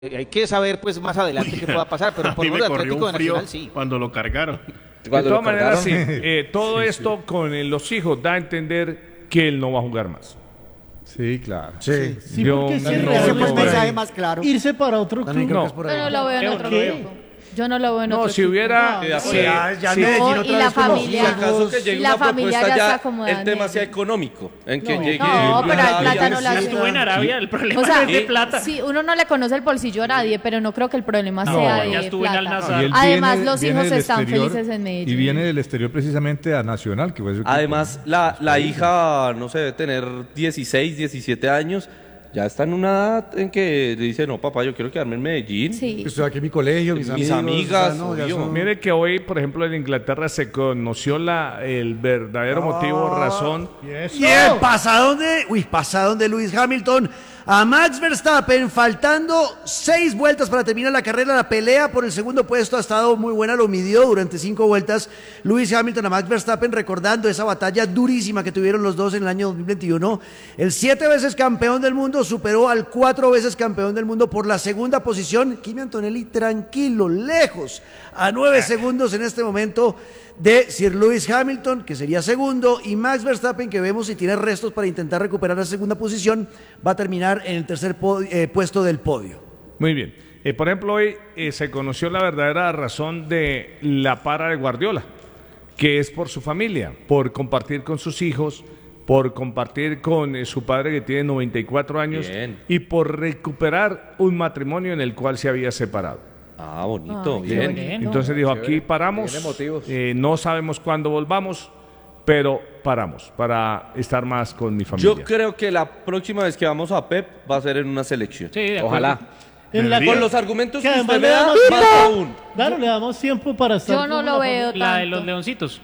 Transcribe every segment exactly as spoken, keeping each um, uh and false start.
Hay que saber pues más adelante qué pueda pasar, pero por lo menos Atlético de Nacional sí. Cuando lo cargaron. De todas maneras, sí. Eh, todo sí, esto sí. con eh, los hijos da a entender que él no va a jugar más. Sí, claro. Sí, sí Yo porque no, si no, ese no, el no, mensaje no. más claro. Irse para otro club. No, yo no lo veo en otro ¿Qué? equipo. Yo no lo veo en no, otro si equipo. hubiera... No, sí, ya, ya sí. Medellín No, otra y la vez con los familia. Si acaso que Y llegue la una familia propuesta ya ya, está acomodada el tema en sea ello. económico, en que No, llegue... no, pero el plata no la Ya estuvo en Arabia, el problema O sea, no es de plata. sí, uno no le conoce el bolsillo a nadie, pero no creo que el problema No, sea ya de estuvo en plata. Al-Nassr. Y él Además, viene- los viene hijos del están exterior, felices en Medellín. Y viene del exterior precisamente a Nacional, que fue su equipo. Además, la, la hija, no sé, debe tener dieciséis, diecisiete años, ya está en una edad en que le dice, no, papá, yo quiero quedarme en Medellín. Sí. Estoy aquí en mi colegio, mis, Mis amigos, amigas, o sea, no, ya obvio. son- Mire que hoy, por ejemplo, en Inglaterra se conoció la, el verdadero motivo, razón. Y el pasadón de, uy, pasadón de Lewis Hamilton a Max Verstappen, faltando seis vueltas para terminar la carrera. La pelea por el segundo puesto ha estado muy buena, lo midió durante cinco vueltas Lewis Hamilton a Max Verstappen, recordando esa batalla durísima que tuvieron los dos en el año dos mil veintiuno. El siete veces campeón del mundo superó al cuatro veces campeón del mundo por la segunda posición. Kimi Antonelli tranquilo, lejos, a nueve segundos en este momento de Sir Lewis Hamilton, que sería segundo, y Max Verstappen, que vemos si tiene restos para intentar recuperar la segunda posición, va a terminar en el tercer po- eh, puesto del podio. Muy bien. Eh, por ejemplo, hoy eh, se conoció la verdadera razón de la para de Guardiola, que es por su familia, por compartir con sus hijos, por compartir con eh, su padre que tiene noventa y cuatro años Bien. y por recuperar un matrimonio en el cual se había separado. Ah, bonito, Ay, qué bien. bonito. Entonces dijo, aquí paramos, Tiene motivos. eh, no sabemos cuándo volvamos, pero paramos para estar más con mi familia. Yo creo que la próxima vez que vamos a Pep va a ser en una selección. Sí, de acuerdo. Ojalá. En la Con los argumentos que que usted además me le da, damos más tiempo. aún. Claro, le damos tiempo para estar. Yo no lo veo La de tanto. los leoncitos.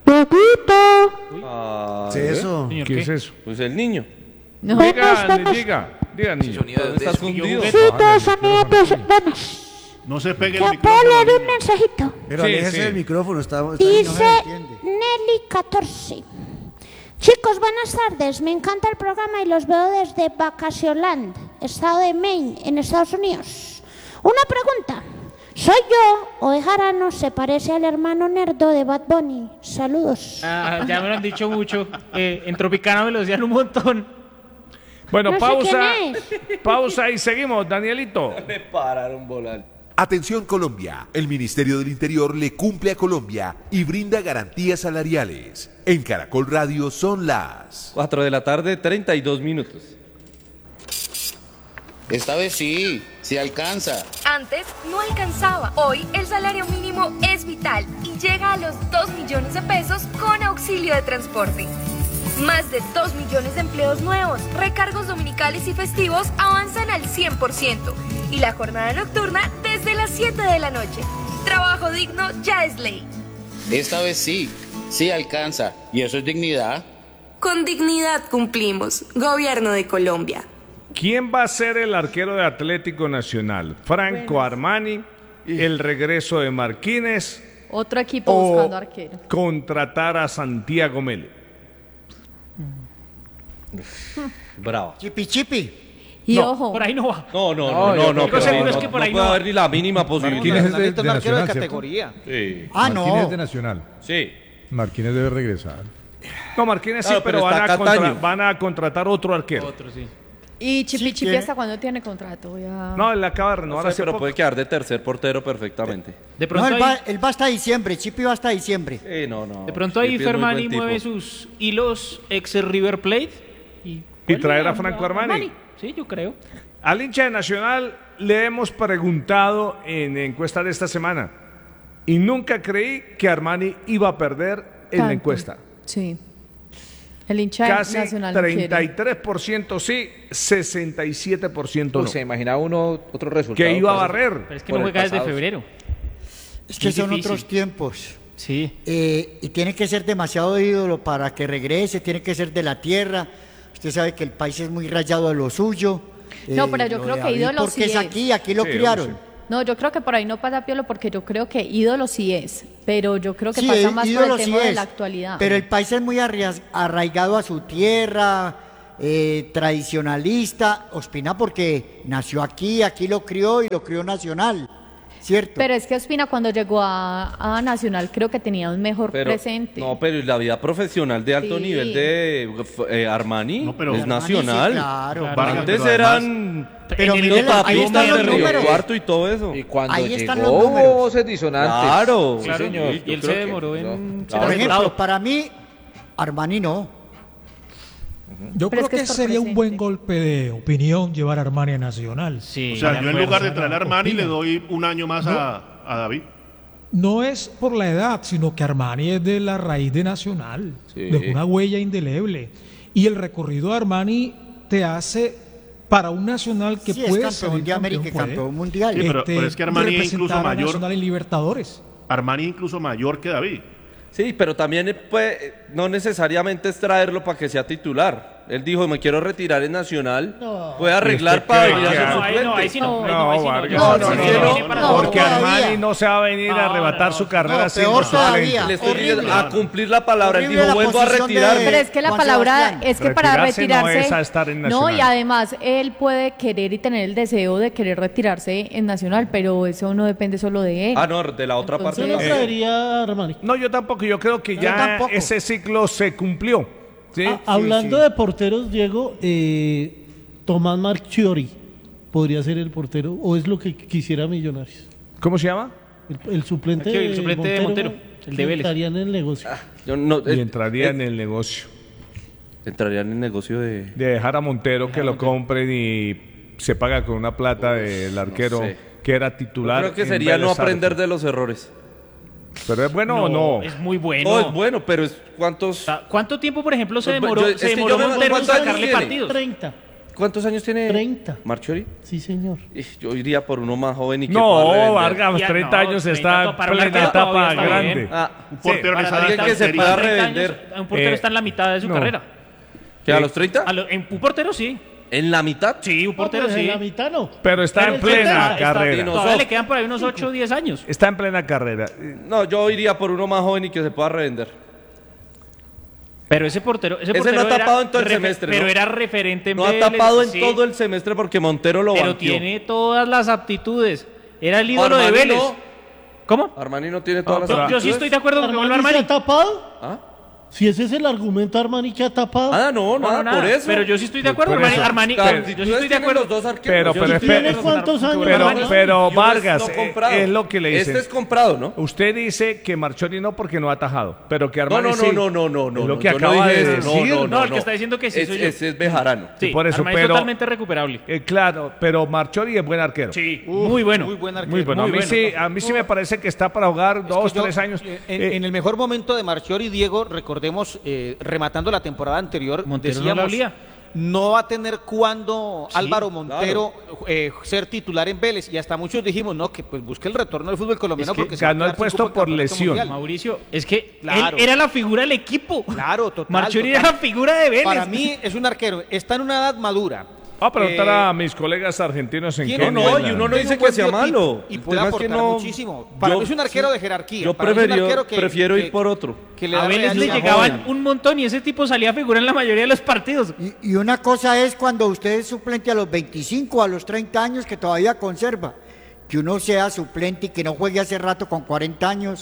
Ah, ¿Qué es eso? Señor, ¿Qué ¿qué? es eso? Pues el niño. No. Diga, diga, diga, niño. ¿Dónde estás escondido? Besitos, amiguitos, vamos. No se pegue Que puedo leer un mensajito. Pero Sí, aléjese sí. del micrófono, está, está bien, no se Dice le entiende. Nelly catorce. Chicos, buenas tardes. Me encanta el programa y los veo desde Vacacionland, estado de Maine, en Estados Unidos. Una pregunta. ¿Soy yo o Ejarano se parece al hermano nerdo de Bad Bunny? Saludos. Ah, ya me lo han dicho mucho. Eh, en Tropicana me lo decían un montón. Bueno, No sé pausa, quién pausa y seguimos, Danielito. Le pararon volar. Atención Colombia, el Ministerio del Interior le cumple a Colombia y brinda garantías salariales. En Caracol Radio son las... cuatro de la tarde, treinta y dos minutos. Esta vez sí, sí alcanza. Antes no alcanzaba. Hoy el salario mínimo es vital y llega a los dos millones de pesos con auxilio de transporte. Más de dos millones de empleos nuevos, recargos dominicales y festivos avanzan al cien por ciento y la jornada nocturna desde las siete de la noche. Trabajo digno ya es ley. Esta vez sí, sí alcanza. ¿Y eso es dignidad? Con dignidad cumplimos. Gobierno de Colombia. ¿Quién va a ser el arquero de Atlético Nacional? ¿Franco Armani? ¿El regreso de Marquínez? Otro equipo ¿O buscando arquero. contratar a Santiago Mele? Bravo. Chipi, chipi. Y No, ojo. por ahí no va. No, no, no, no, no. creo pero seguro no, es que por no ahí puede no va. haber ni la mínima posibilidad. Marquínez es de, Marquínez es de un arquero de Nacional, ¿cierto? categoría. Sí, Ah, Marquínez es no. de Nacional. sí. Marquínez debe regresar. No, Marquínez sí, Claro, pero, pero van, está a contra- Cataño. van a contratar otro arquero. Otro, sí. ¿Y Chipi Sí, Chipi ¿quién? hasta cuándo tiene contrato? Voy a... No, él acaba de No renovar sé, hace pero poco. puede quedar de tercer portero perfectamente. De No, pronto él ahí, va, él va hasta diciembre, Chipi va hasta diciembre. Sí, no, no. de pronto ahí Chipi es muy Fermani buen tipo. mueve sus hilos ex River Plate. Y, ¿Y traer a Franco Armani? Sí, yo creo. Al hincha de Nacional le hemos preguntado en encuesta de esta semana y nunca creí que Armani iba a perder en la Tanto. encuesta. Sí. El hincha Casi nacional no quiere. treinta y tres por ciento sí, sesenta y siete por ciento no. Uy, se imaginaba uno otro resultado. Que iba a Pues, barrer. Pero es que Por no el juega desde pasado. febrero. Es que Es son difícil. otros tiempos. Sí. Eh, y tiene que ser demasiado ídolo para que regrese, tiene que ser de la tierra. Usted sabe que el país es muy rayado a lo suyo. No, pero yo lo creo de que David, ídolo porque sí es es. aquí, aquí lo Sí, criaron. sí. No, yo creo que por ahí no pasa Piolo porque yo creo que ídolo sí es, pero yo creo que Sí, pasa el más por ídolo el sí tema de es, la actualidad. Pero el país es muy arria- arraigado a su tierra. eh, tradicionalista. Ospina porque nació aquí, aquí lo crió y lo crió Nacional, ¿cierto? Pero es que Ospina cuando llegó a, a Nacional creo que tenía un mejor Pero, presente. no, pero la vida profesional de alto Sí. nivel de eh, Armani No, pero- es Armani, nacional. sí, claro. Antes Pero eran Pero en mire el la- ahí están los números. cuarto y todo eso. Y cuando Ahí están llegó los números. hubo voces disonantes. Claro, Sí, Claro, señor. y Yo él creo se que- demoró en no. ser Por aceptado. ejemplo, para mí, Armani no. Yo Pero creo es que que es por sería un presente. buen golpe de opinión llevar a Armani a Nacional. Sí, O sea, yo en de lugar de acuerdo. traer a Armani Opina. le doy un año más a, a David. No es por la edad, sino que Armani es de la raíz de Nacional, Sí. de una huella indeleble. Y el recorrido de Armani te hace para un Nacional que Sí, es puede campeón salir de América y puede, campeón mundial. Sí, pero- este, pero es que Armani es incluso representar a mayor. Nacional en Libertadores. Armani es incluso mayor que David. Sí, pero también puede, no necesariamente es traerlo para que sea titular. Él dijo, me quiero retirar en Nacional. Puede arreglar ¿Y usted para cree venir a que- ser No, suplente. ahí no, ahí sí no. ahí No, ahí sí Vargas. yo No, creo no, que no, sí no, tiene para no, todo. Porque todavía. Armani no se va a venir a No, arrebatar no, su no. carrera No, siendo peor su talento. todavía. Le estoy Horrible. diciendo, a cumplir la palabra. Él Horrible dijo, la vuelvo a posición de- retirarme. Pero es que la Juan palabra Sebastián. es que para Retirarse no retirarse es a estar en no, Nacional. y además él puede querer y tener el deseo de querer retirarse en Nacional, pero eso no depende solo de él. Ah, no, de la otra Entonces- parte. Yo no. no traería a Armani. No, yo tampoco. Yo creo que Yo ya tampoco. ese ciclo se cumplió. ¿sí? Ah, hablando de porteros, Diego, eh, Tomás Marchiori podría ser el portero, o es lo que quisiera Millonarios. ¿Cómo se llama? El, el suplente, Aquí, el suplente de Montero, el de Vélez. Estaría en el negocio. Yo no, Y eh, entraría eh, en el negocio. Entraría en el negocio de... De dejar a Montero que lo compren y se paga con una plata del arquero sé. que era Yo titular. creo que en sería no Vélez aprender Sarsfield. de los errores. ¿Pero es bueno o no? Es muy bueno. No, es bueno, pero es cuántos... ¿Cuánto tiempo, por ejemplo, se Pues, demoró, yo- es se que demoró yo me- Montero en ¿cuántos años sacarle tiene? partidos? treinta. ¿Cuántos años tiene treinta. Marchiori? Sí, señor. Ish, Yo iría por uno más joven y que No, pueda revender. Vargas, Ya, treinta no, años treinta está en para un plena arquero etapa todavía está grande. bien. Ah, Un portero para en esa alguien edad que se sería- pueda treinta años, revender. un portero Eh, está en la mitad de su no. carrera. ¿Que a los treinta? A lo- en, un portero sí. ¿En la mitad? Sí, un portero No, pues, sí. en la mitad no. Pero está Pero en el plena treinta Está- carrera. Todavía le quedan por ahí unos ocho o diez años. Está en plena carrera. No, yo iría por uno más joven y que se pueda revender. Pero ese portero, ese Ese portero no ha era tapado en todo el refe- semestre, Pero ¿no? era referente en No ha Vélez, tapado en sí, todo el semestre porque Montero lo Pero banqueó. tiene todas las aptitudes. Era el ídolo de Armani Vélez. no. ¿Cómo? Armani no tiene todas Yo, las yo sí estoy de acuerdo con que vuelva ¿Armani se Armani. ha tapado? ¿Ah? Si ese es el argumento, Armani que ha tapado. Ah, no, No, nada, no, nada. por eso. Pero yo sí estoy de acuerdo. Por Armani, eso. Armani- Claro, yo sí ustedes estoy de tienen acuerdo. los dos arqueros. Pero, Yo pero, sí estoy de espere- acuerdo con ¿Cuántos Armani. años pero, Armani? pero Y uno es Vargas, no eh, comprado. es lo que le dicen. Este es comprado, ¿no? Usted dice que Marchiori no porque no ha atajado, pero que No, Armani no, sí. no, no, no, no. Es lo no, que yo no acaba dije de eso. decir. No, no, No, el no. que está diciendo que sí Es- soy yo. Ese es Bejarano. Sí, por eso, Armani es pero- totalmente recuperable. Eh, claro, pero Marchiori es buen arquero. Sí, muy bueno. Muy buen arquero. Muy bueno. Muy a mí, bueno. sí, a mí sí me parece que está para jugar Es dos, que yo, tres años. eh, En, Eh, en el mejor momento de Marchiori, Diego, recordemos, eh, rematando la temporada anterior, Montero no la decíamos, olía. no va a tener cuándo Sí, Álvaro Montero eh, ser titular en Vélez. Y hasta muchos dijimos, no, que pues busque el retorno del fútbol colombiano Es que porque se va a ganó el quedar sin puesto cupo de por campeonato lesión. mundial. Mauricio, es que Claro. él era la figura del equipo. Claro, total. Marchiori total. era la figura de Vélez. Para mí es un arquero, está en una edad madura. a preguntar Eh, a mis colegas argentinos en tiene qué un No, buen- y uno no tiene dice un buen que sea biotipo malo. Y El puede tema es que aportar no- muchísimo. Para yo- mí es un arquero de jerarquía. Yo Para mí es un prefiero, arquero que- prefiero que- ir por otro. que le A da Vélez le realidad. llegaban un montón y ese tipo salía a figurar en la mayoría de los partidos. Y, y una cosa es cuando usted es suplente a los veinticinco, a los treinta años, que todavía conserva. Que uno sea suplente y que no juegue hace rato con cuarenta años.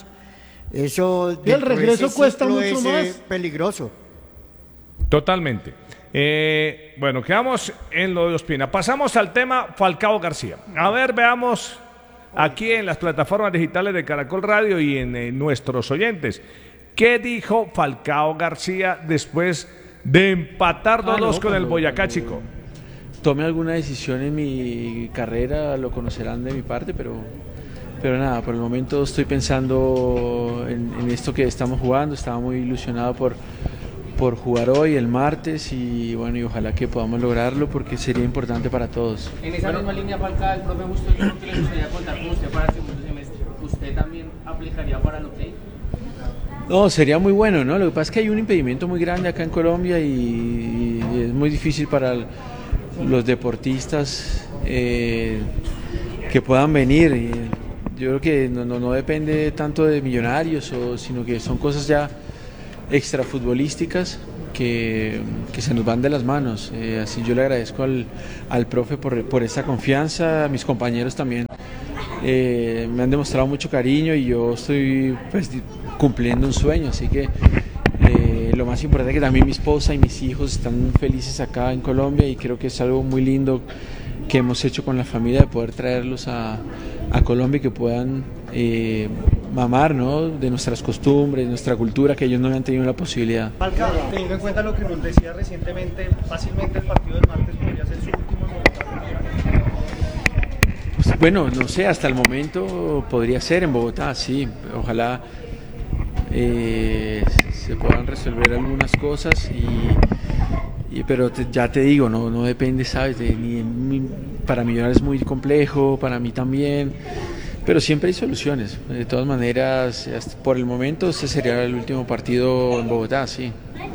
Eso Y el dentro de regreso ese cuesta ciclo mucho es, eh, más. peligroso. Totalmente. Eh, bueno, quedamos en lo de Ospina. Pasamos al tema Falcao García. A ver, veamos aquí en las plataformas digitales de Caracol Radio y en eh, nuestros oyentes. ¿Qué dijo Falcao García después de empatar dos Ah, no, con el cuando- Boyacá Chico? Tome alguna decisión en mi carrera, lo conocerán de mi parte, pero, pero nada, por el momento estoy pensando en, en esto que estamos jugando. Estaba muy ilusionado por, por jugar hoy, el martes, y bueno, y ojalá que podamos lograrlo porque sería importante para todos. En esa misma línea, Falcao, el profe Justo dijo que le gustaría contar con usted para el segundo semestre. ¿Usted también aplicaría para lo que? No, sería muy bueno, ¿no? Lo que pasa es que hay un impedimento muy grande acá en Colombia y, y es muy difícil para el- los deportistas eh, que puedan venir. Y yo creo que no, no, no depende tanto de Millonarios, o, sino que son cosas ya extrafutbolísticas que, que se nos van de las manos. Eh, así yo le agradezco al, al profe por, por esta confianza, a mis compañeros también. Eh, me han demostrado mucho cariño y yo estoy pues, cumpliendo un sueño, así que eh, lo más importante es que también mi esposa y mis hijos están felices acá en Colombia y creo que es algo muy lindo que hemos hecho con la familia de poder traerlos a, a Colombia y que puedan eh, mamar, ¿no?, de nuestras costumbres, de nuestra cultura, que ellos no habían tenido la posibilidad. Falcao, teniendo en cuenta lo que nos decía recientemente, fácilmente el partido del martes podría ser su último en Bogotá. Pues, bueno, no sé, hasta el momento podría ser en Bogotá, sí. Ojalá eh, se puedan resolver algunas cosas, y, y pero te, ya te digo, no, no depende, ¿sabes? De, ni, ni, para Millonarios es muy complejo, para mí también, pero siempre hay soluciones. De todas maneras, hasta por el momento este sería el último partido en Bogotá, sí.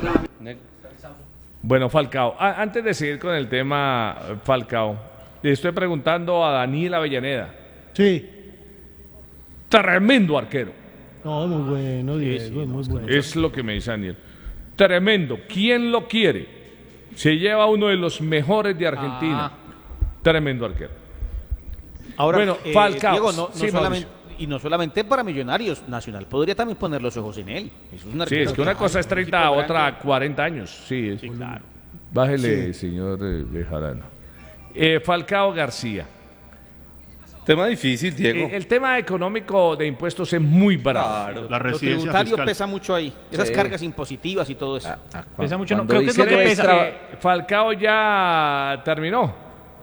Bueno, Falcao, a- antes de seguir con el tema, Falcao, le estoy preguntando a Daniel Avellaneda. Sí. Tremendo arquero. No, muy bueno, Diego, muy bueno. Es lo que me dice Daniel. Tremendo. ¿Quién lo quiere? Se lleva uno de los mejores de Argentina. Ah. Tremendo arquero. Ahora, bueno, eh, Falcao. Diego, no, no sí, solamente, y no solamente para Millonarios, Nacional podría también poner los ojos en él. Eso es un Sí, arquero es que una cosa es treinta, otra cuarenta años. Sí, es. claro. Bájele, señor eh, Bejarano. Eh, Falcao García. Tema difícil, Diego. Eh, el tema económico de impuestos es muy bravo. Claro. La Lo residencia tributario fiscal. pesa mucho ahí. Esas Sí. cargas impositivas y todo eso. Pesa mucho, no, Cuando creo que es lo que dice pesa. que Falcao ya terminó.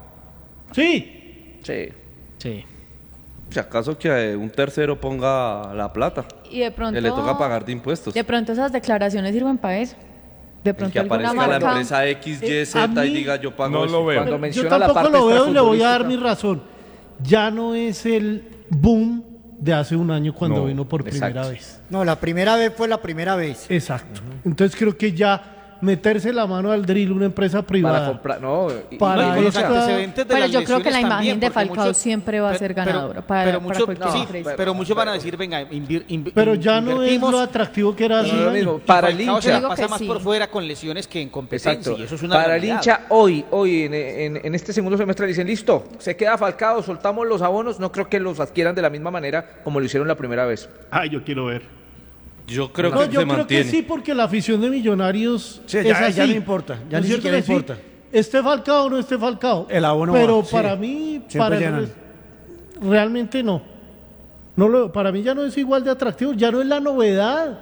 Sí. Sí. Sí. Si acaso que eh, un tercero ponga la plata, Y de pronto, que le toca pagar de impuestos. de pronto esas declaraciones sirven para eso. De El pronto que alguna aparezca la marca. empresa X, Y, Eh, a Z y mí- diga yo pago No eso. lo veo. Cuando Yo menciona la tampoco parte lo veo y le voy a dar mi extrafutbolística. razón. Ya no es el boom de hace un año cuando No, vino por primera exacto. vez. No, la primera vez fue la primera vez. Exacto. Entonces creo que ya meterse la mano al drill una empresa Para privada. comprar, no, y- Para No, y con los esta- antecedentes de Pero las yo creo que la lesiones imagen también, de porque Falcao muchos- siempre va a ser pero- ganadora para, pero para muchos- cualquier sí, empresa. pero muchos van a decir, venga, invir- inv- Pero in- ya no es invertimos, lo atractivo que era hace No, un lo año. mismo. y Para el Falcao se hincha. la Digo pasa que más sí. por fuera con lesiones que en competencia. Exacto. Y eso es una Para el realidad. hincha, hoy, hoy en, en- en este segundo semestre dicen, listo, se queda Falcao, soltamos los abonos, no creo que los adquieran de la misma manera como lo hicieron la primera vez. Ay, yo quiero ver. Yo creo No, que yo se creo mantiene. que sí, porque la afición de Millonarios Sí, es ya- así. ya no importa, ya ¿No es ni cierto siquiera que sí? importa. Esté Falcao o no esté Falcao. El abono Pero va, sí. para mí, Siempre para el llenan. res- realmente no. No lo, para mí ya no es igual de atractivo, ya no es la novedad.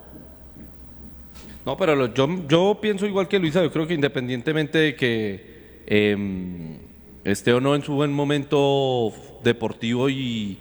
No, pero lo- yo, yo pienso igual que Luisa, yo creo que independientemente de que eh, esté o no en su buen momento deportivo y,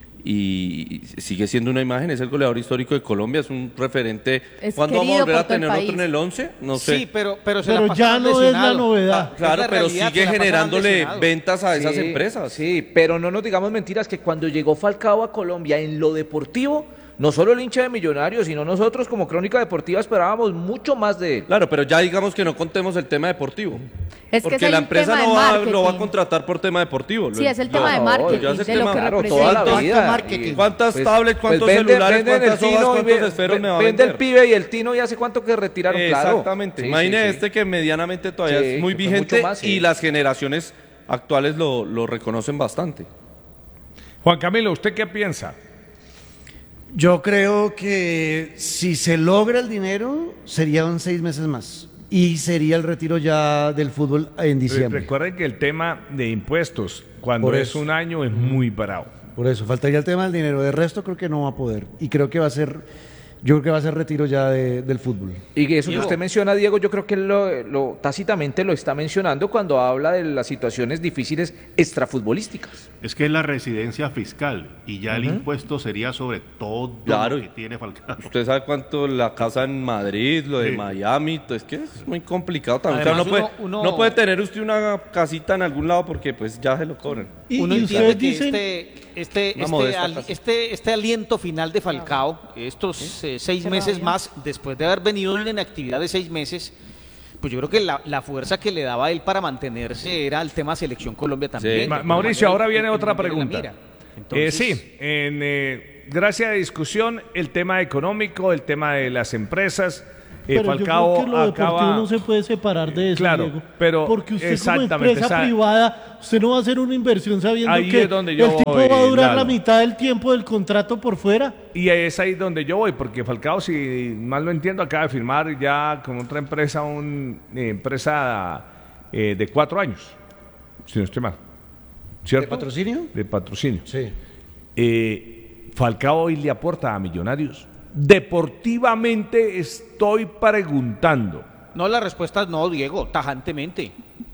y sigue siendo una imagen, es el goleador histórico de Colombia, es un referente. Es ¿Cuándo vamos a querido volver a por todo el tener otro país. en el once? No sé. Sí, pero, pero se Pero la pasa ya más no es la lesionado. novedad. Ah, claro, Es la pero realidad, sigue se la pasa más generándole lesionado. ventas a esas Sí, empresas. Sí, pero no nos digamos mentiras que cuando llegó Falcao a Colombia en lo deportivo, no solo el hincha de Millonarios, sino nosotros como Crónica Deportiva esperábamos mucho más de él. Claro, pero ya digamos que no contemos el tema deportivo. Es que porque es el la empresa tema de no va, marketing. lo va a contratar por tema deportivo. Sí, Lo- es el lo- tema de marketing, ya es el de lo tema- que Claro, representa. toda la ¿Cuánto vida. marketing? Y- ¿Cuántas pues- tablets, pues cuántos venden- celulares, venden el cuántas hojas, Tino y cuántos ve- esferos me va a vende el vender? pibe y el Tino y hace cuánto que retiraron, claro. Exactamente. Sí, Imagine sí, sí. este que medianamente todavía Sí, es muy pues vigente mucho más, sí. y las generaciones actuales lo, lo reconocen bastante. Juan Camilo, ¿usted qué piensa? Yo creo que si se logra el dinero, serían seis meses más. Y sería el retiro ya del fútbol en diciembre. Recuerden que el tema de impuestos, cuando Por es eso. un año, es muy bravo. Por eso, faltaría el tema del dinero. De resto, creo que no va a poder. Y creo que va a ser, yo creo que va a ser retiro ya de- del fútbol. Y que eso que Diego. usted menciona, Diego, yo creo que él lo, lo- tácitamente lo está mencionando cuando habla de las situaciones difíciles extrafutbolísticas. Es que es la residencia fiscal y ya el Ujú. impuesto sería sobre todo Claro. lo que tiene Falcao. Usted sabe cuánto la casa en Madrid, lo de Sí. Miami, es que es muy complicado también. O sea, Además, no, puede, uno- uno- no puede tener usted una casita en algún lado porque pues ya se lo cobran. Y, Uno y entiende ustedes que dicen, este, este, Una este, modesta ali- casa. este, este aliento final de Falcao, estos eh, seis meses más, después de haber venido en inactividad de seis meses, pues yo creo que la, la fuerza que le daba a él para mantenerse era el tema Selección Colombia también. Ma- De Mauricio, manera ahora que- viene que otra mantener la pregunta. mira. Eh, Entonces, sí, en eh, gracia de discusión, el tema económico, el tema de las empresas, Eh, Pero Falcao yo creo que lo deportivo acaba... no se puede separar de eso, Claro, Diego. pero Porque usted como exactamente, empresa esa- privada, usted no va a hacer una inversión sabiendo Ahí que es donde yo el tipo voy, va a durar Lalo. la mitad del tiempo del contrato por fuera. Y es ahí donde yo voy, porque Falcao, si mal lo entiendo, acaba de firmar ya con otra empresa, una empresa eh, de cuatro años, si no estoy mal. ¿Cierto? ¿De patrocinio? De patrocinio. Sí. Eh, Falcao hoy le aporta a Millonarios. Deportivamente estoy preguntando. No, la respuesta es no, Diego, tajantemente.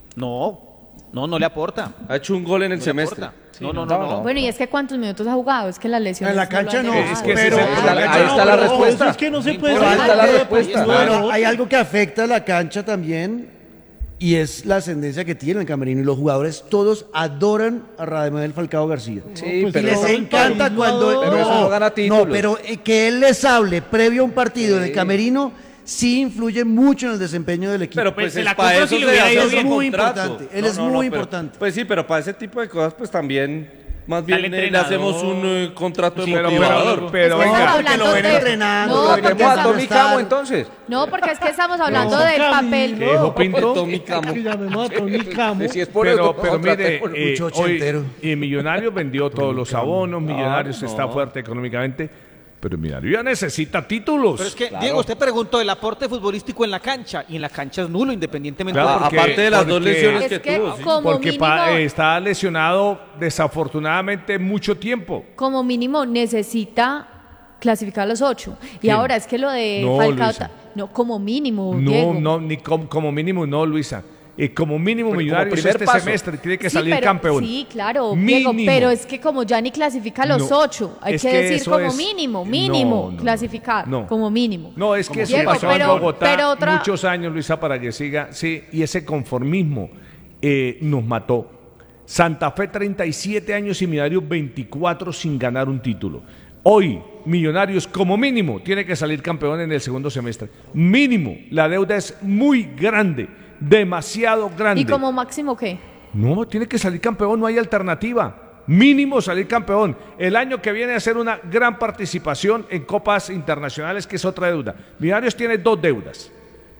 No, no, no le aporta. Ha hecho un gol en el No le semestre. aporta. No, no, no, no. Bueno, y es que ¿cuántos minutos ha jugado? Es que las lesiones En la lo cancha han no, dejado. Es que ese pero es el en la problema. cancha Ahí no, está la pero respuesta. Eso es que no se puede Pero Ahí salir está la de respuesta. deportivo. Bueno, hay algo que afecta a la cancha también y es la ascendencia que tiene el camerino y los jugadores todos adoran a Radamel Falcao García. Sí, pues Y pero les todo el encanta país lo cuando adora. Pero eso no gana títulos. no, pero eh, que él les hable previo a un partido en el camerino sí influye mucho en el desempeño del equipo. Pero pues, Pues se es la para compro eso si le se hubiera hace ido Él ese es bien. muy contrato. importante, él No, es no, no, muy pero- importante. Pues sí, pero para ese tipo de cosas, pues también, más Está bien el eh, le entrenador. hacemos un eh, contrato de Pero, pero, motivador. pero Estamos venga, hablando lo ven de- entrenando, No, lo ven porque Tenemos a cuando Tommy están- Camo entonces. No, porque es que estamos hablando No. del Camilo. papel. ¿Qué dijo Pinto? Tommy Camo. Que llamemos a Tony Camo. Si es por Pero, eso, pero mire, contratémoslo. eh, mucho hoy ochentero. y Millonarios vendió todos los abonos, Millonarios no. está fuerte económicamente, pero Millonarios ya necesita títulos. Pero es que, Diego, usted preguntó el aporte futbolístico en la cancha, y en la cancha es nulo, independientemente Claro, de... porque- Aparte de las dos porque- lesiones Es que, que tuvo. sí. como Porque mínimo, pa- eh, está lesionado desafortunadamente mucho tiempo. como mínimo necesita clasificar a los ocho. Y ¿Quién? ahora es que lo de No, Falcao, Luisa. ta- no, como mínimo, No, Diego. no, ni com- como mínimo no, Luisa. Eh, como mínimo Porque como Millonarios primer este paso. semestre tiene que Sí, salir pero- campeón. Sí, claro, Mínimo. Diego, pero es que como ya ni clasifica a los No, ocho, hay es que, que decir eso como es- mino, no, mínimo, no, no. clasificar, No. como mínimo. No, es que eso Diego, pasó pero- en Bogotá pero otra- muchos años, Luisa, para que siga. Sí, y ese conformismo eh, nos mató. Santa Fe, treinta y siete años y Millonarios, veinticuatro sin ganar un título. Hoy, Millonarios, como mínimo, tiene que salir campeón en el segundo semestre. Mínimo. La deuda es muy grande, demasiado grande. ¿Y como máximo qué? No, tiene que salir campeón, no hay alternativa. Mínimo salir campeón. El año que viene a hacer una gran participación en copas internacionales, que es otra deuda. Millonarios tiene dos deudas.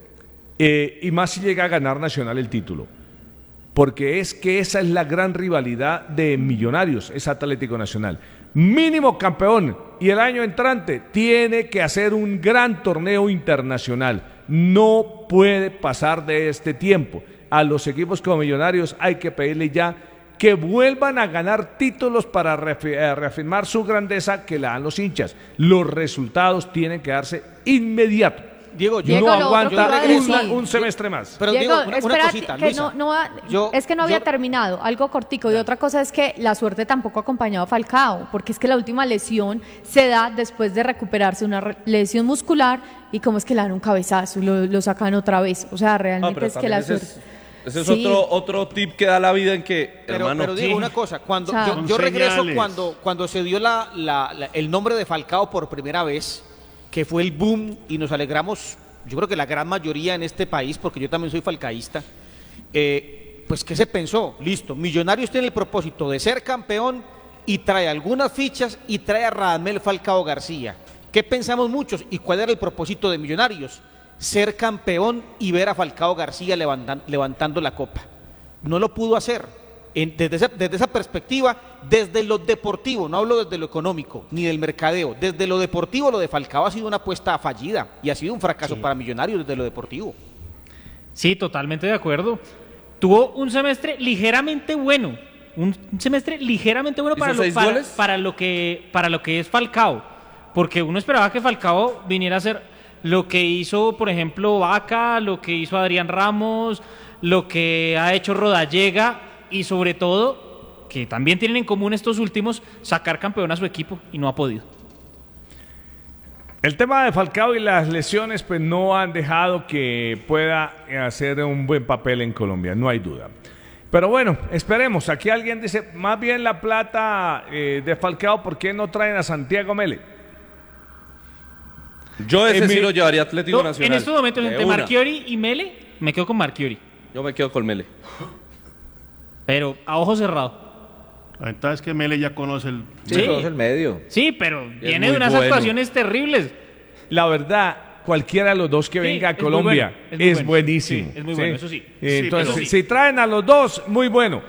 Eh, y más si llega a ganar Nacional el título. Porque es que esa es la gran rivalidad de Millonarios, es Atlético Nacional. Mínimo campeón. Y el año entrante tiene que hacer un gran torneo internacional. No puede pasar de este tiempo. A los equipos como Millonarios hay que pedirle ya que vuelvan a ganar títulos para refi- eh, reafirmar su grandeza que la dan los hinchas. Los resultados tienen que darse inmediato. Diego, yo Diego, no lo otro que aguanta iba a un, decir. un semestre más. Pero Diego, Diego, una, una espera, cosita, que Luisa. no, no va- Yo- es que no había yo- terminado, algo cortico. Y otra cosa es que la suerte tampoco ha acompañado a Falcao, porque es que la última lesión se da después de recuperarse una re- lesión muscular y como es que le dan un cabezazo y lo, lo sacan otra vez. O sea, Ah, realmente pero es que también la ese suerte... es, ese es Sí. otro, otro tip que da la vida en que, Pero, hermano, pero digo sí. una cosa, cuando O sea, yo, Son yo regreso señales. cuando, cuando se dio la, la- la- el nombre de Falcao por primera vez, que fue el boom y nos alegramos, yo creo que la gran mayoría en este país, porque yo también soy falcaísta, eh, pues ¿qué se pensó? Listo, Millonarios tiene el propósito de ser campeón y trae algunas fichas y trae a Radamel Falcao García. ¿Qué pensamos muchos? ¿Y cuál era el propósito de Millonarios? Ser campeón y ver a Falcao García levantan- levantando la copa. No lo pudo hacer. En- desde, esa, desde esa perspectiva, desde lo deportivo, no hablo desde lo económico ni del mercadeo, desde lo deportivo lo de Falcao ha sido una apuesta fallida y ha sido un fracaso para Millonarios desde lo deportivo. Sí, totalmente de acuerdo. Tuvo un semestre ligeramente bueno, un semestre ligeramente bueno ¿Hizo para lo, seis para, goles? para lo que para lo que es Falcao, porque uno esperaba que Falcao viniera a hacer lo que hizo, por ejemplo, Vaca, lo que hizo Adrián Ramos, lo que ha hecho Rodallega y sobre todo, que también tienen en común estos últimos, sacar campeón a su equipo y no ha podido. El tema de Falcao y las lesiones pues no han dejado que pueda hacer un buen papel en Colombia, no hay duda. Pero bueno, esperemos. Aquí alguien dice, más bien la plata eh, de Falcao, ¿por qué no traen a Santiago Mele? Yo ese En sí mi- lo llevaría a Atlético No, Nacional. en estos momentos, De entre una. Marchiori y Mele, me quedo con Marchiori, Yo me quedo con Mele. pero a ojo cerrado. La ventaja es que Mele ya conoce el... Sí, conoce el medio. Sí, pero viene muy de unas bueno. actuaciones terribles. La verdad, cualquiera de los dos que Sí, venga a es muy Colombia. bueno, es muy es bueno. buenísimo. Sí, es muy bueno, eso sí. Entonces, Sí, pero- si traen a los dos, muy bueno.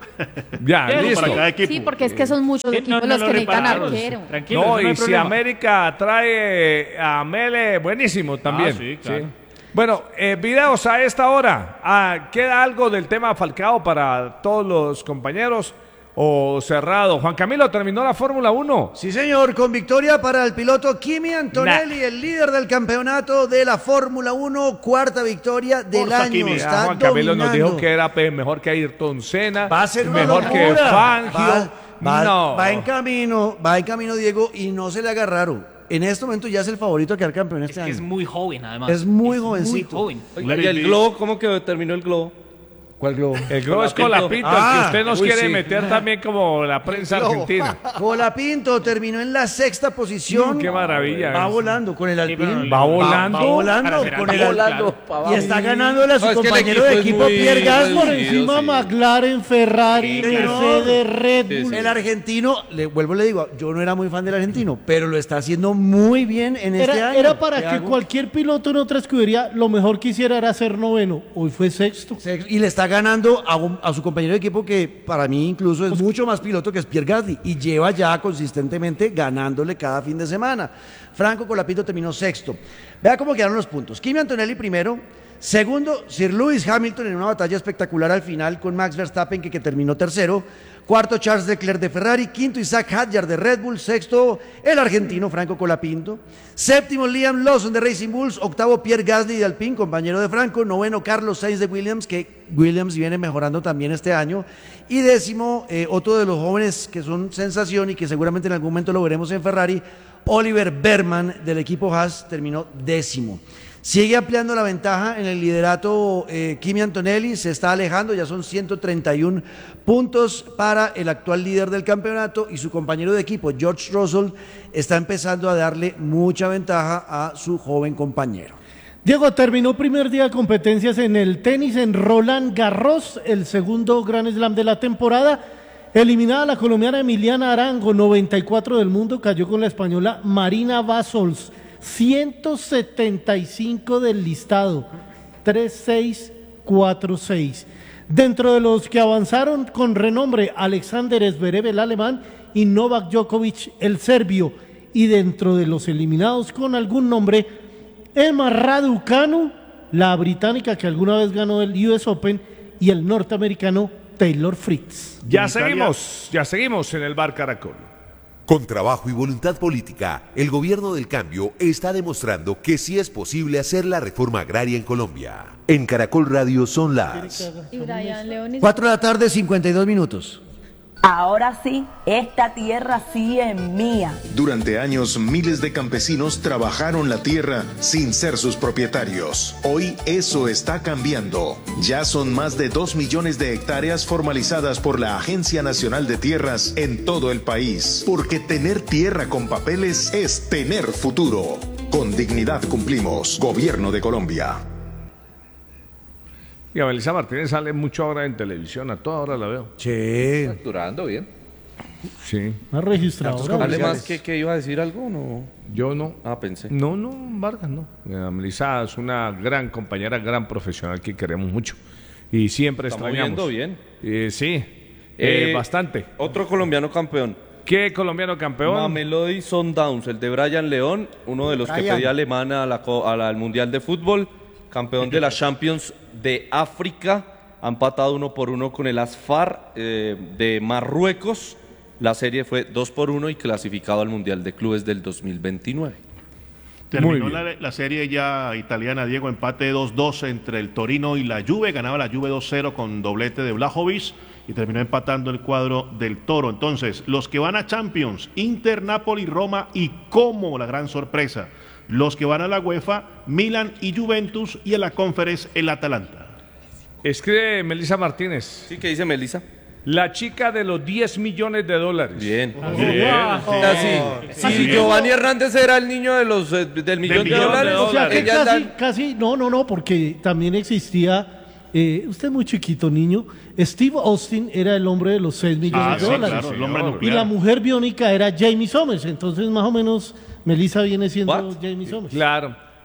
Ya, Bien, listo. para cada Sí, porque es que son muchos Sí, equipos no, no los lo que necesitan reparamos. arquero. Tranquilo, No, eso no y hay si problema. América trae a Mele, buenísimo también. Ah, sí, claro. Bueno, eh, videos a esta hora. Ah, ¿queda algo del tema Falcao para todos los compañeros o cerrado? Juan Camilo, ¿terminó la Fórmula uno? Sí, señor, con victoria para el piloto Kimi Antonelli, el líder del campeonato de la Fórmula uno, cuarta victoria del Forza año. Kimi. Está Ah, Juan Camilo nos dominando. dijo que era pe- mejor que Ayrton Senna, Va a ser una mejor que locura. Fangio. Va, va- no. va en camino, va en camino Diego y no se le agarraron. En este momento ya es el favorito a quedar campeón este Es que año. es muy joven, además. Es muy Es jovencito. Muy joven. Oiga, ¿y el globo? ¿Cómo que terminó el globo? ¿Cuál globo? El globo es Colapinto, el Ah, que usted nos uy, quiere sí. meter también como la prensa argentina. Colapinto terminó en la sexta posición. Mm, qué maravilla. Va volando con el Alpine. ¿Va volando? Va, volando Para ser con Alpine, el Alpine. claro. Y está ganando a su No, es que el compañero equipo de es equipo muy Pierre Gasly. Por reducido, encima sí. McLaren, Ferrari, Sí, señor. Mercedes, Red Sí, Bull. sí. El argentino, le vuelvo y le digo, yo no era muy fan del argentino, pero lo está haciendo muy bien en este Era, año. era para ¿Qué que hago? cualquier piloto en otra escudería lo mejor que hiciera era ser noveno. Hoy fue sexto. Y le está ganando a, un- a su compañero de equipo que para mí incluso es mucho más piloto que es Pierre Gasly y lleva ya consistentemente ganándole cada fin de semana. Franco Colapinto terminó sexto. Vea cómo quedaron los puntos. Kimi Antonelli primero. Segundo, Sir Lewis Hamilton en una batalla espectacular al final con Max Verstappen que, que terminó tercero. Cuarto, Charles Leclerc de Ferrari. Quinto, Isaac Hadjar de Red Bull. Sexto, el argentino Franco Colapinto. Séptimo, Liam Lawson de Racing Bulls. Octavo, Pierre Gasly de Alpine, compañero de Franco. Noveno, Carlos Sainz de Williams, que Williams viene mejorando también este año. Y décimo, eh, otro de los jóvenes que son sensación y que seguramente en algún momento lo veremos en Ferrari, Oliver Berman del equipo Haas, terminó décimo. Sigue ampliando la ventaja en el liderato eh, Kimi Antonelli, se está alejando, ya son ciento treinta y uno puntos para el actual líder del campeonato y su compañero de equipo, George Russell, está empezando a darle mucha ventaja a su joven compañero. Diego, terminó primer día de competencias en el tenis en Roland Garros, el segundo Grand Slam de la temporada. Eliminada la colombiana Emiliana Arango, noventa y cuatro del mundo, cayó con la española Marina Basols, ciento setenta y cinco del listado, tres seis cuatro seis. Dentro de los que avanzaron con renombre, Alexander Zverev, el alemán, y Novak Djokovic, el serbio. Y dentro de los eliminados con algún nombre, Emma Raducanu, la británica que alguna vez ganó el U S Open, y el norteamericano Taylor Fritz. Ya seguimos, ya seguimos en el Bar Caracol. Con trabajo y voluntad política, el gobierno del cambio está demostrando que sí es posible hacer la reforma agraria en Colombia. En Caracol Radio son las Y Brian León es- Cuatro de la tarde, cincuenta y dos minutos. Ahora sí, esta tierra sí es mía. Durante años, miles de campesinos trabajaron la tierra sin ser sus propietarios. Hoy eso está cambiando. Ya son más de dos millones de hectáreas formalizadas por la Agencia Nacional de Tierras en todo el país. Porque tener tierra con papeles es tener futuro. Con dignidad cumplimos. Gobierno de Colombia. Y a Melissa Martínez sale mucho ahora en televisión, a toda hora la veo. Sí. Facturando bien. Sí. Más registradora. ¿Vale más que, que iba a decir algo o no? Yo no. Ah, pensé. No, no, Vargas, no. Eh, Melissa es una gran compañera, gran profesional que queremos mucho. Y siempre Está extrañamos. moviendo bien. Eh, sí, eh, Eh, bastante. Otro colombiano campeón. ¿Qué colombiano campeón? Mamelody Sundowns, el de Brian León, uno de los que Brian. pedía alemana a la, co- a la- al Mundial de Fútbol, campeón de la Champions de África, ha empatado uno por uno con el Asfar eh, de Marruecos. La serie fue dos por uno y clasificado al Mundial de Clubes del dos mil veintinueve. Terminó la, la serie ya italiana, Diego, empate dos dos entre el Torino y la Juve. Ganaba la Juve dos cero con doblete de Vlahovic y terminó empatando el cuadro del Toro. Entonces, los que van a Champions, Inter, Napoli, Roma y como la gran sorpresa, los que van a la UEFA, Milan y Juventus, y a la Conference, el Atalanta. Escribe Melissa Martínez. Sí, ¿qué dice Melissa? La chica de los diez millones de dólares. Bien. Bien. Si sí, Giovanni Hernández era el niño de los, eh, del millón, de dólares, O sea que ella casi, da- casi, no, no, no, porque también existía, eh, usted es muy chiquito, niño, Steve Austin era el hombre de los seis millones Ah, de sí, dólares. claro, el hombre y nuclear. la mujer biónica era Jamie Somers, entonces más o menos Melissa viene siendo Jamie Somers. Claro.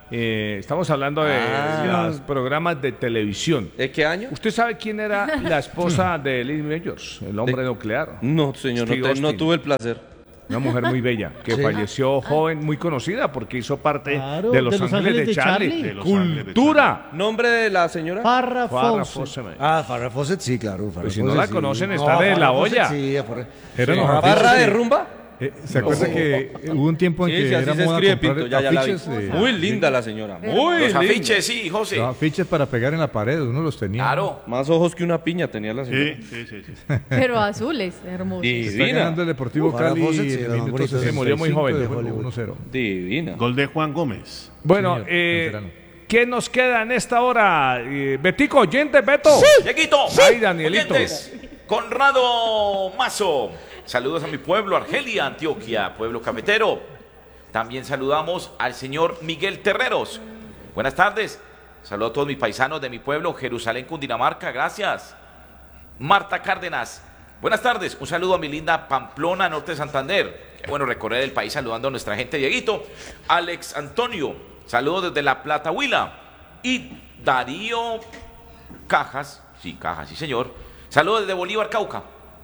Eh, estamos hablando de Ah. los programas de televisión. ¿De qué año? ¿Usted sabe quién era la esposa de Lee Majors, el hombre nuclear? No, señor, no, Steve te- no Austin. tuve el placer. Una mujer muy bella, que Sí. falleció joven, muy conocida, porque hizo parte Claro, de Los, de Los Ángeles, Ángeles de de Charlie. Charlie. De Los Ángeles de ¡Cultura! ¿Nombre de la señora? Farrah Farrah Fawcett. Fawcett. Ah, Farrah Fawcett, sí, claro. Farrah Pues si no Fawcett, la sí. conocen, No, está de Farrah la Fawcett, olla. Sí, Farrah- Era sí. los ¿Barra afiches de que- rumba? Eh, ¿Se acuerda No. que hubo un tiempo en Sí, que sí, así era se moda escribe comprar Pinto, ya, ya la vi. afiches de- Muy linda la señora, muy Los linda. afiches, sí, José. No, afiches para pegar en la pared, uno los tenía. Claro. Más ojos que una piña tenía la señora. Sí, sí, sí. sí. Pero azules, hermosos. Está ganando el Deportivo Farrah Cali Fawcett, sí, en era el más minuto bonito. Se murió muy joven. sesenta y cinco, dejó uno cero. Divina. Gol de Juan Gómez. Bueno, Señor, eh, canterano. ¿qué nos queda en esta hora? Eh, Betico, oyente, Beto. Dieguito. Ay, Danielito. Oyentes, Conrado Mazo. Saludos a mi pueblo, Argelia, Antioquia, pueblo cafetero. También saludamos al señor Miguel Terreros. Buenas tardes. Saludos a todos mis paisanos de mi pueblo, Jerusalén, Cundinamarca. Gracias. Marta Cárdenas. Buenas tardes. Un saludo a mi linda Pamplona, Norte de Santander. Qué bueno recorrer el país saludando a nuestra gente, Dieguito. Alex Antonio. Saludos desde La Plata, Huila. Y Darío Cajas. Sí, Cajas, sí, señor. Saludos desde Bolívar, Cauca.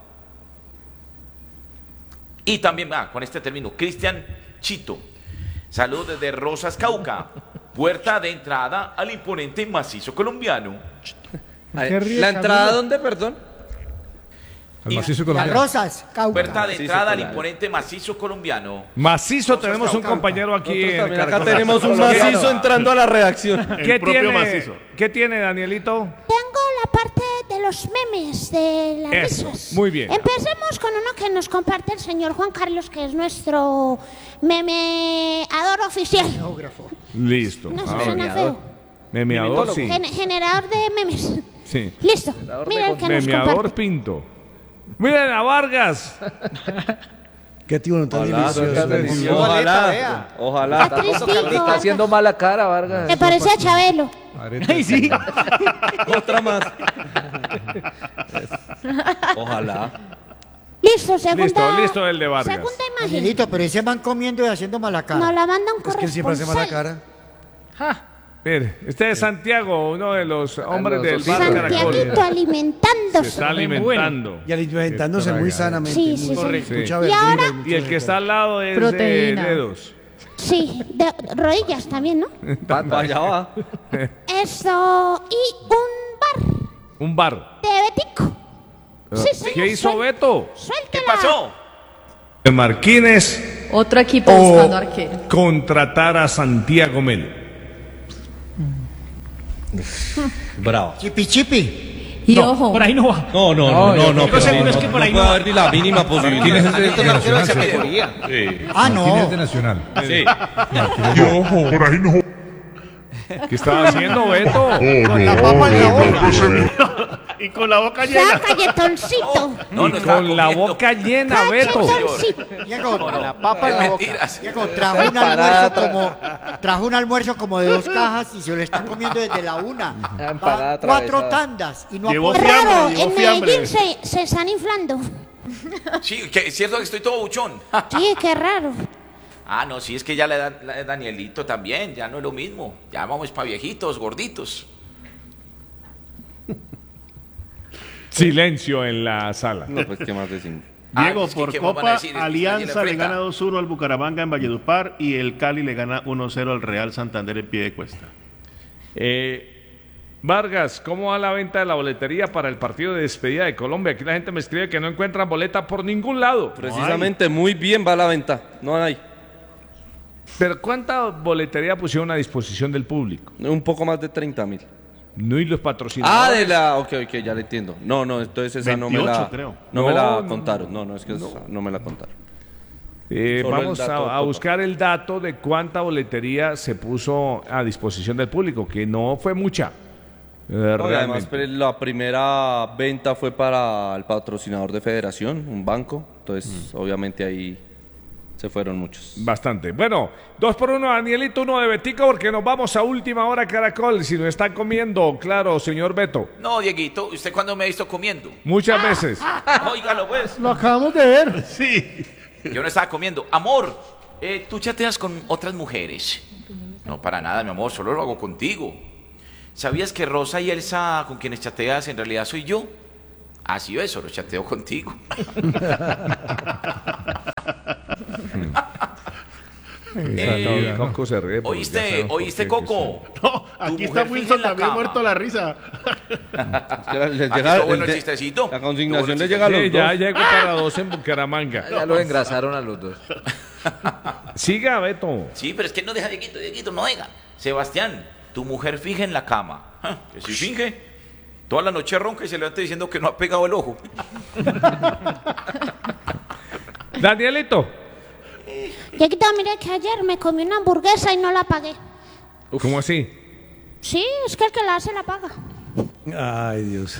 Y también, ah, con este término, Cristian Chito. Saludos desde Rosas, Cauca. Puerta de entrada al imponente macizo colombiano. Ay, ¿La entrada dónde, perdón? Al macizo Las colombiano. Rosas, Cauca. Puerta de Macizo entrada al colombiano. imponente macizo colombiano. Macizo, tenemos un Cauca. compañero aquí. Nosotros en también acá Caracol. tenemos un macizo entrando a la redacción. ¿Qué El propio tiene, macizo. ¿Qué tiene, Danielito? Tengo la parte de los memes, de las Eso, risas. muy bien. Empecemos con uno que nos comparte el señor Juan Carlos, que es nuestro memeador oficial. Listo. No Ah, se suena feo. Memeador, sí. Gen- generador de memes. Sí. Listo. Mira el que nos Memeador comparte. Pinto. Miren a Vargas. Qué tío tan Ojalá, delicioso. delicioso. Ojalá. Ojalá. Está tristito, Está haciendo mala cara, Vargas. Me parece a Chabelo. Arete. sí. Otra más. Ojalá. Listo, segunda. Listo, listo el de Vargas. Segunda imagen. Danielito, pero ese van comiendo y haciendo mala cara. Nos la manda un Es que él siempre hace mala corresponsal. cara. Mire, este es Santiago, uno de los hombres los del dos bar Santiaguito Caracol. Se alimentándose. está alimentando. Y alimentándose muy sanamente. Sí, muy sí, sí. correcto. Sí. Mucha Y verdura ahora- mucho Y el que está al lado es de Proteína. dedos. Sí, de rodillas también, ¿no? Para allá va. Eso. Y un bar Un bar. de Betico. Sí, señor, ¿Qué hizo suel- Beto? ¿Qué Suéltela. pasó? Marquines Otro equipo o buscando arquero. contratar a Santiago Mel. Bravo. Chipi chipi. Y No, ojo, por ahí no va. No, no, no, no, no. Lo seguro es que por ahí no puede va. haber ni la mínima ¿Quién es posibilidad. el de Antes no quiero Nacional? esa Sí. categoría. Sí. Ah, ¿Quién es de no. Nacional? Sí. ¿Qué estaba haciendo Beto? Con la papa en la boca. Y con la boca llena. Saca Yetoncito. No, Y no estaba con la comiendo. boca llena, Beto. Cachetoncito. Diego, No, no, la papa en es la boca. mentiras. Diego, trajo un almuerzo como trajo un almuerzo como de dos cajas y se lo está comiendo desde la una. La empanada Va cuatro atravesada. tandas y no Llevó aporta. fiambre, Raro, llevó en fiambre. Medellín se, se están inflando. Sí, que es cierto que estoy todo buchón. Sí, qué raro. Ah, no, sí, es que ya la edad la de Danielito también, ya no es lo mismo. Ya vamos para viejitos, gorditos. Silencio en la sala. No, pues qué más decimos. Diego, Ah, es que por ¿qué más van a Copa, decir? Alianza Nadie le le gana enfrenta. dos uno al Bucaramanga en Valledupar y el Cali le gana uno cero al Real Santander en pie de cuesta. Eh, Vargas, ¿cómo va la venta de la boletería para el partido de despedida de Colombia? Aquí la gente me escribe que no encuentran boleta por ningún lado. Precisamente muy bien va la venta. No hay. Pero ¿cuánta boletería pusieron a disposición del público? Un poco más de treinta mil. No, y los patrocinadores. Ah, de la. Ok, ok, ya le entiendo. No, no, entonces esa no me la. veintiocho, creo. No, me No, la no, contaron. No, no, es que esa no me la contaron. Eh, Solo el vamos dato a, a total. buscar el dato de cuánta boletería se puso a disposición del público, que no fue mucha. eh, No, y además, realmente. pero la primera venta fue para el patrocinador de Federación, un banco. Entonces, obviamente ahí se fueron muchos. Bastante. Bueno, dos por uno, Danielito, uno de Betico, porque nos vamos a última hora Caracol. Si no está comiendo, claro, señor Beto. No, Dieguito, ¿usted cuándo me ha visto comiendo? Muchas veces. Óigalo, pues. Lo acabamos de ver. Sí. Yo no estaba comiendo. Amor, eh, tú chateas con otras mujeres. No, para nada, mi amor, solo lo hago contigo. ¿Sabías que Rosa y Elsa, con quienes chateas, en realidad soy yo? Así es, solo chateo contigo. Eh, Coco se ríe. ¿Oíste, oíste Coco? No, aquí está Wilson también muerto a la risa. Les Aquí llega está bueno el el de- chistecito. La consignación Estuvo le bueno llega a el los Sí, dos. ya llegó para dos en Bucaramanga. Ya lo engrasaron a los dos. Siga, Beto. Sí, pero es que no deja Dieguito, Dieguito, no oiga. Sebastián, tu mujer finge en la cama. Ah, que si finge, toda la noche ronca y se levanta diciendo que no ha pegado el ojo. Danielito. Dieguito, mire que ayer me comí una hamburguesa y no la pagué. ¿Cómo así? Sí, es que el que la hace la paga. Ay, Dios.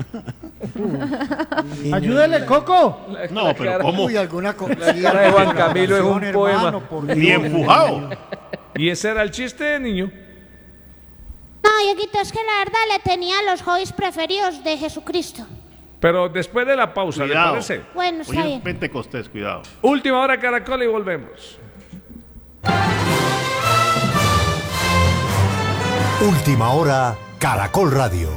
Ayúdale, Coco. No, pero ¿cómo? Uy, alguna co- La cara de Juan Camilo es un hermano, poema. por Ni Dios. empujado. ¿Y ese era el chiste, niño? No, Dieguito, es que la verdad le tenía los hobbies preferidos de Jesucristo. Pero después de la pausa, ¿le Cuidado. parece? Bueno, está Hoy es bien. Pentecostés, cuidado. Última hora, Caracol, y volvemos. Última hora, Caracol Radio.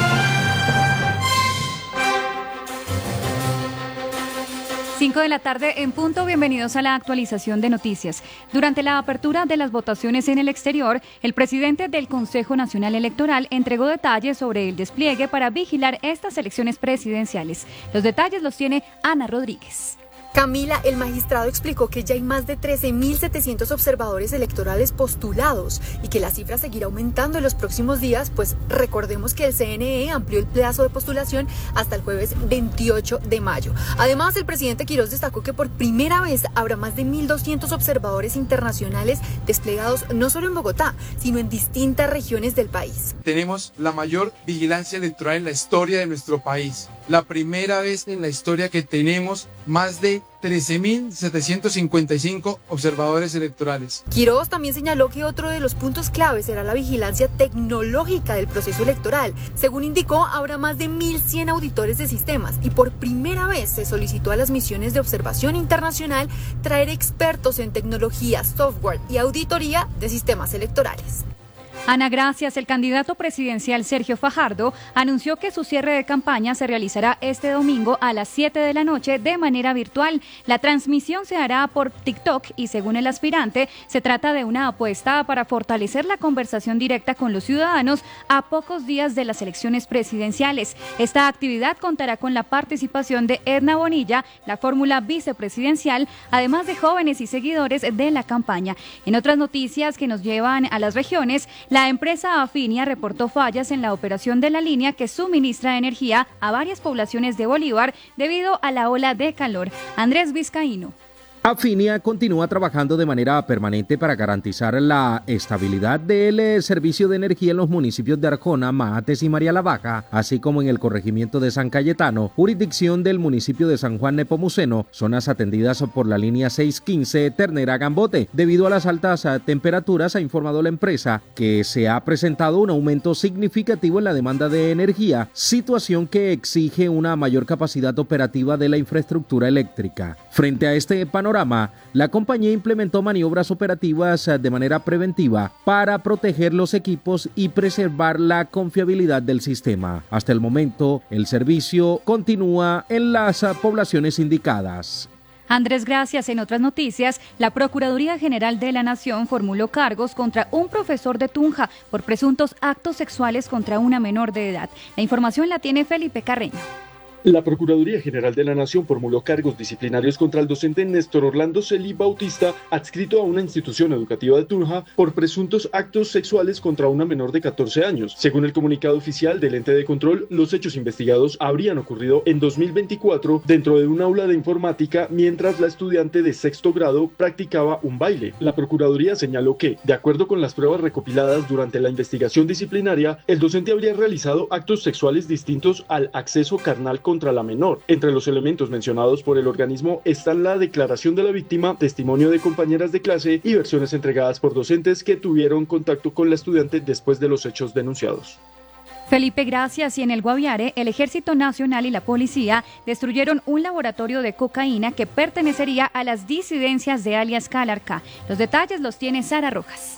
cinco de la tarde en punto, bienvenidos a la actualización de noticias. Durante la apertura de las votaciones en el exterior, el presidente del Consejo Nacional Electoral entregó detalles sobre el despliegue para vigilar estas elecciones presidenciales. Los detalles los tiene Ana Rodríguez. Camila, el magistrado explicó que ya hay más de trece mil setecientos observadores electorales postulados y que la cifra seguirá aumentando en los próximos días, pues recordemos que el C N E amplió el plazo de postulación hasta el jueves veintiocho de mayo. Además, el presidente Quirós destacó que por primera vez habrá más de mil doscientos observadores internacionales desplegados no solo en Bogotá, sino en distintas regiones del país. Tenemos la mayor vigilancia electoral en la historia de nuestro país. La primera vez en la historia que tenemos más de trece mil setecientos cincuenta y cinco observadores electorales. Quirós también señaló que otro de los puntos claves será la vigilancia tecnológica del proceso electoral. Según indicó, habrá más de mil cien auditores de sistemas y por primera vez se solicitó a las misiones de observación internacional traer expertos en tecnología, software y auditoría de sistemas electorales. Ana, gracias. El candidato presidencial Sergio Fajardo anunció que su cierre de campaña se realizará este domingo a las siete de la noche de manera virtual. La transmisión se hará por TikTok y, según el aspirante, se trata de una apuesta para fortalecer la conversación directa con los ciudadanos a pocos días de las elecciones presidenciales. Esta actividad contará con la participación de Edna Bonilla, la fórmula vicepresidencial, además de jóvenes y seguidores de la campaña. En otras noticias que nos llevan a las regiones, la empresa Afinia reportó fallas en la operación de la línea que suministra energía a varias poblaciones de Bolívar debido a la ola de calor. Andrés Vizcaíno. Afinia continúa trabajando de manera permanente para garantizar la estabilidad del eh, servicio de energía en los municipios de Arjona, Mahates y María la Baja, así como en el corregimiento de San Cayetano, jurisdicción del municipio de San Juan Nepomuceno, zonas atendidas por la línea seiscientos quince Ternera-Gambote. Debido a las altas eh, temperaturas, ha informado la empresa que se ha presentado un aumento significativo en la demanda de energía, situación que exige una mayor capacidad operativa de la infraestructura eléctrica. Frente a este panorama, la compañía implementó maniobras operativas de manera preventiva para proteger los equipos y preservar la confiabilidad del sistema. Hasta el momento, el servicio continúa en las poblaciones indicadas. Andrés, gracias. En otras noticias, la Procuraduría General de la Nación formuló cargos contra un profesor de Tunja por presuntos actos sexuales contra una menor de edad. La información la tiene Felipe Carreño. La Procuraduría General de la Nación formuló cargos disciplinarios contra el docente Néstor Orlando Celi Bautista, adscrito a una institución educativa de Tunja, por presuntos actos sexuales contra una menor de catorce años. Según el comunicado oficial del ente de control, los hechos investigados habrían ocurrido en dos mil veinticuatro dentro de un aula de informática mientras la estudiante de sexto grado practicaba un baile. La Procuraduría señaló que, de acuerdo con las pruebas recopiladas durante la investigación disciplinaria, el docente habría realizado actos sexuales distintos al acceso carnal con contra la menor. Entre los elementos mencionados por el organismo están la declaración de la víctima, testimonio de compañeras de clase y versiones entregadas por docentes que tuvieron contacto con la estudiante después de los hechos denunciados. Felipe, gracias. Y en el Guaviare, el Ejército Nacional y la Policía destruyeron un laboratorio de cocaína que pertenecería a las disidencias de alias Calarcá. Los detalles los tiene Sara Rojas.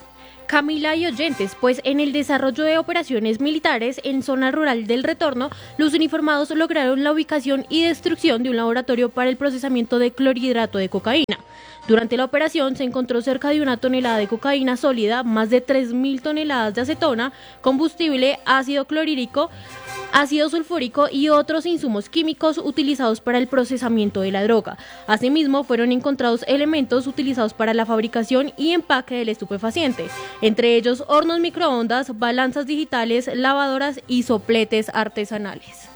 Camila y oyentes, pues en el desarrollo de operaciones militares en zona rural del Retorno, los uniformados lograron la ubicación y destrucción de un laboratorio para el procesamiento de clorhidrato de cocaína. Durante la operación se encontró cerca de una tonelada de cocaína sólida, más de tres mil toneladas de acetona, combustible, ácido clorhídrico, ácido sulfúrico y otros insumos químicos utilizados para el procesamiento de la droga. Asimismo, fueron encontrados elementos utilizados para la fabricación y empaque del estupefaciente, entre ellos hornos microondas, balanzas digitales, lavadoras y sopletes artesanales.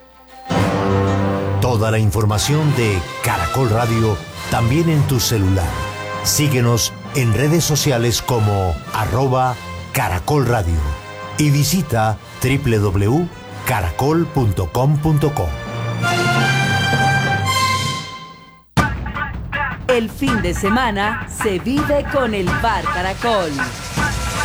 Toda la información de Caracol Radio también en tu celular. Síguenos en redes sociales como arroba Caracol Radio y visita doble u doble u doble u punto caracol punto com punto co. El fin de semana se vive con el Bar Caracol.